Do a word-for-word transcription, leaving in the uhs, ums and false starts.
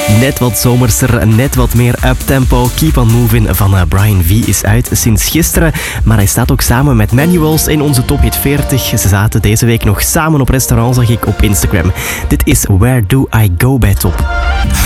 Net wat zomerser, net wat meer uptempo. Keep on Moving van uh, Brian V is uit sinds gisteren. Maar hij staat ook samen met Manuals in onze Top Hit veertig. Ze zaten deze week nog samen op restaurant, zag ik op Instagram. Dit is Where Do I Go bij Top.